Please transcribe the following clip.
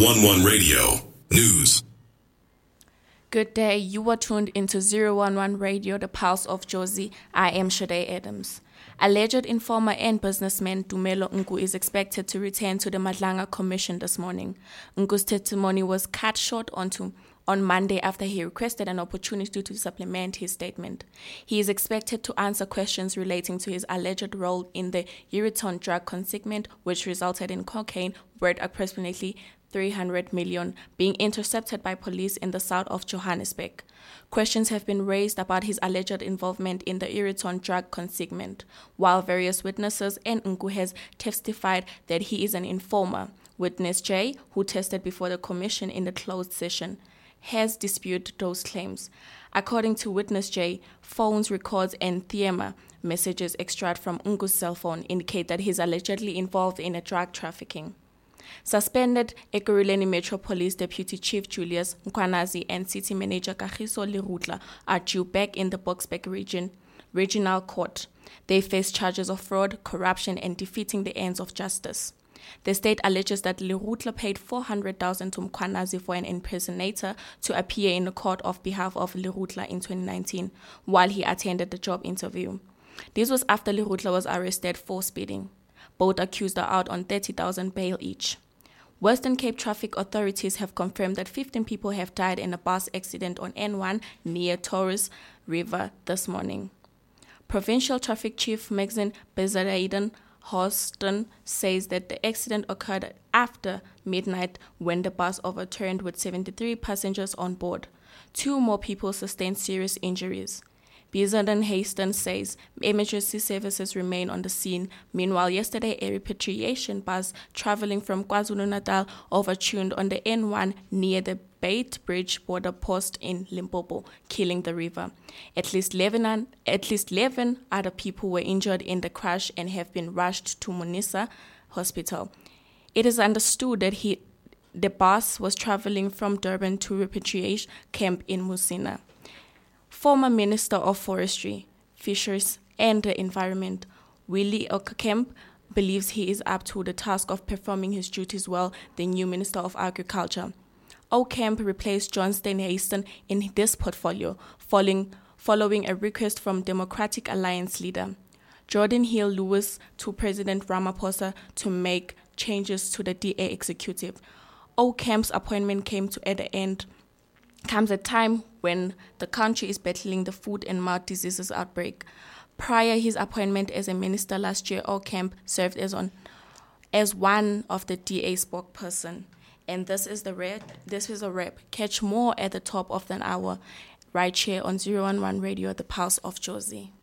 011 Radio News. Good day. You are tuned into 011 Radio, the Pulse of Jozi. I am Shade Adams. Alleged informer and businessman Dumelo Nku is expected to return to the Madlanga Commission this morning. Nku's testimony was cut short on Monday after he requested an opportunity to supplement his statement. He is expected to answer questions relating to his alleged role in the Euriton drug consignment, which resulted in cocaine worth approximately 300 million being intercepted by police in the south of Johannesburg. Questions have been raised about his alleged involvement in the Euriton drug consignment, while various witnesses and Nku has testified that he is an informer. Witness J, who tested before the commission in the closed session, has disputed those claims. According to Witness J, phones, records, and Thiema messages extracted from Nku's cell phone indicate that he is allegedly involved in a drug trafficking. Suspended Ekurhuleni Metro Police Deputy Chief Julius Mkhwanazi and City Manager Kagiso Lerutla are due back in the Boksburg Regional Court. They face charges of fraud, corruption, and defeating the ends of justice. The state alleges that Lerutla paid 400,000 to Mkhwanazi for an impersonator to appear in the court on behalf of Lerutla in 2019 while he attended the job interview. This was after Lerutla was arrested for speeding. Both accused are out on 30,000 bail each. Western Cape traffic authorities have confirmed that 15 people have died in a bus accident on N1 near Taurus River this morning. Provincial Traffic Chief Maxine Bezaraiden Houston says that the accident occurred after midnight when the bus overturned with 73 passengers on board. 2 more people sustained serious injuries. Bizarden Hastings says emergency services remain on the scene. Meanwhile, yesterday, a repatriation bus traveling from KwaZulu-Natal overturned on the N1 near the Bait Bridge border post in Limpopo, killing the river. At least 11 other people were injured in the crash and have been rushed to Munisa Hospital. It is understood that the bus was traveling from Durban to repatriation camp in Musina. Former Minister of Forestry, Fisheries and the Environment, Willie Okakemp, believes he is up to the task of performing his duties well, the new Minister of Agriculture. Okemp replaced John Steenhuisen in this portfolio, following a request from Democratic Alliance leader Jordan Hill-Lewis to President Ramaphosa to make changes to the DA executive. Okemp's appointment comes at a time when the country is battling the foot and mouth diseases outbreak. Prior his appointment as a minister last year, Okemp served as one of the DA spokesperson. And this is a wrap. Catch more at the top of an hour right here on 011 Radio, the Pulse of Jozi.